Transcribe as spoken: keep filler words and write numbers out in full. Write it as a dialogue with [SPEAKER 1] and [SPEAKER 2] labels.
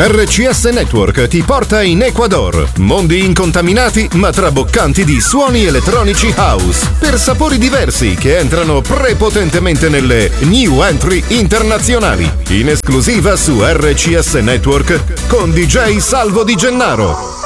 [SPEAKER 1] R C S Network ti porta in Ecuador, mondi incontaminati ma traboccanti di suoni elettronici house, per sapori diversi che entrano prepotentemente nelle new entry internazionali, in esclusiva su R C S Network con D J Salvo Di Gennaro.